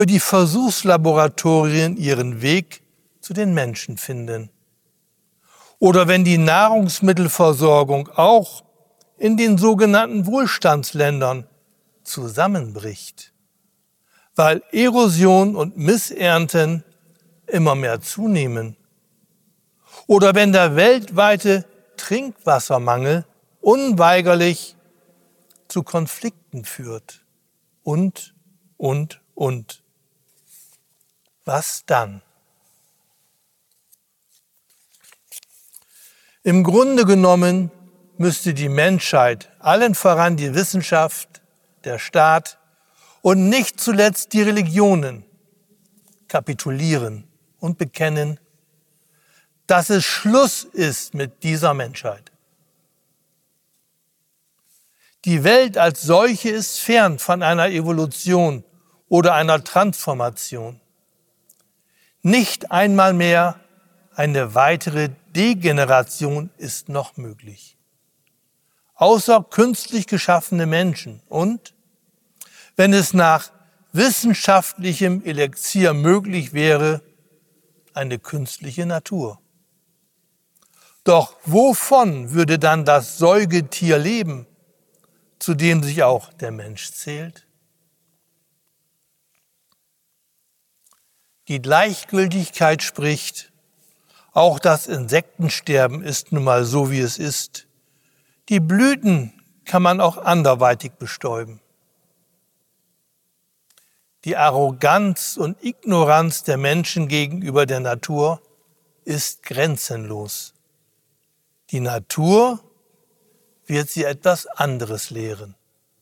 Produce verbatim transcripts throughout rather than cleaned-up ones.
die Versuchslaboratorien ihren Weg zu den Menschen finden. Oder wenn die Nahrungsmittelversorgung auch in den sogenannten Wohlstandsländern zusammenbricht, weil Erosion und Missernten immer mehr zunehmen. Oder wenn der weltweite Trinkwassermangel unweigerlich zu Konflikten führt. Und, und, und. Was dann? Im Grunde genommen müsste die Menschheit, allen voran die Wissenschaft, der Staat und nicht zuletzt die Religionen, kapitulieren und bekennen, dass es Schluss ist mit dieser Menschheit. Die Welt als solche ist fern von einer Evolution oder einer Transformation. Nicht einmal mehr eine weitere Degeneration ist noch möglich. Außer künstlich geschaffene Menschen und, wenn es nach wissenschaftlichem Elixier möglich wäre, eine künstliche Natur. Doch wovon würde dann das Säugetier leben, zu dem sich auch der Mensch zählt? Die Gleichgültigkeit spricht, auch das Insektensterben ist nun mal so, wie es ist. Die Blüten kann man auch anderweitig bestäuben. Die Arroganz und Ignoranz der Menschen gegenüber der Natur ist grenzenlos. Die Natur wird sie etwas anderes lehren.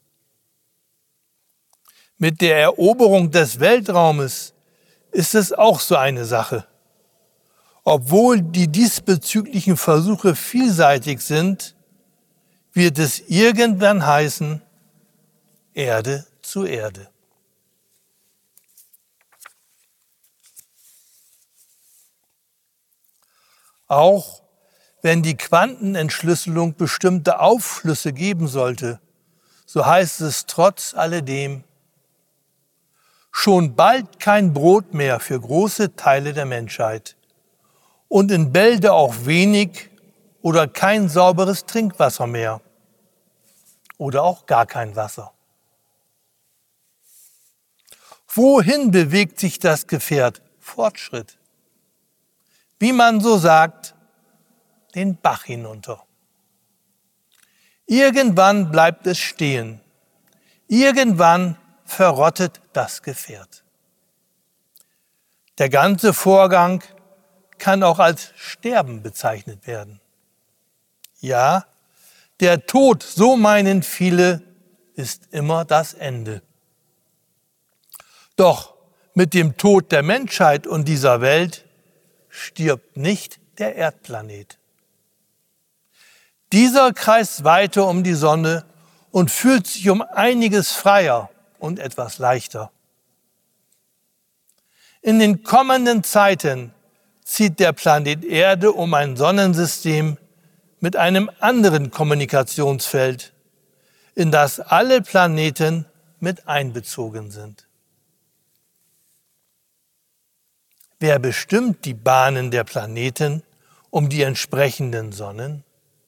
Mit der Eroberung des Weltraumes ist es auch so eine Sache. Obwohl die diesbezüglichen Versuche vielseitig sind, wird es irgendwann heißen, Erde zu Erde. Auch wenn die Quantenentschlüsselung bestimmte Aufschlüsse geben sollte, so heißt es trotz alledem, schon bald kein Brot mehr für große Teile der Menschheit und in Bälde auch wenig oder kein sauberes Trinkwasser mehr oder auch gar kein Wasser. Wohin bewegt sich das Gefährt? Fortschritt. Wie man so sagt, den Bach hinunter. Irgendwann bleibt es stehen. Irgendwann verrottet das Gefährt. Der ganze Vorgang kann auch als Sterben bezeichnet werden. Ja, der Tod, so meinen viele, ist immer das Ende. Doch mit dem Tod der Menschheit und dieser Welt stirbt nicht der Erdplanet. Dieser kreist weiter um die Sonne und fühlt sich um einiges freier und etwas leichter. In den kommenden Zeiten zieht der Planet Erde um ein Sonnensystem mit einem anderen Kommunikationsfeld, in das alle Planeten mit einbezogen sind. Wer bestimmt die Bahnen der Planeten um die entsprechenden Sonnen?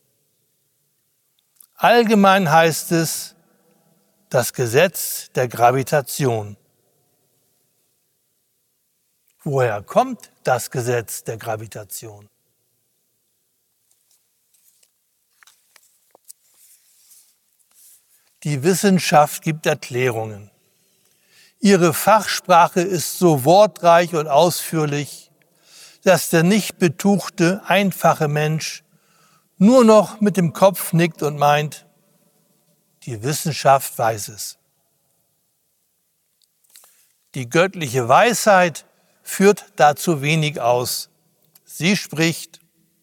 Allgemein heißt es das Gesetz der Gravitation. Woher kommt das Gesetz der Gravitation? Die Wissenschaft gibt Erklärungen. Ihre Fachsprache ist so wortreich und ausführlich, dass der nicht betuchte, einfache Mensch nur noch mit dem Kopf nickt und meint, die Wissenschaft weiß es. Die göttliche Weisheit führt dazu wenig aus. Sie spricht,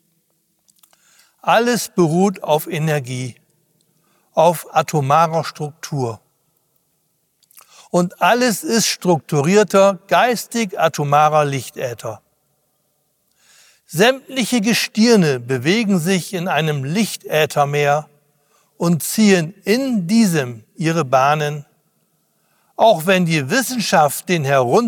alles beruht auf Energie, auf atomarer Struktur. Und alles ist strukturierter, geistig-atomarer Lichtäther. Sämtliche Gestirne bewegen sich in einem Lichtäthermeer und ziehen in diesem ihre Bahnen. Auch wenn die Wissenschaft den Herunter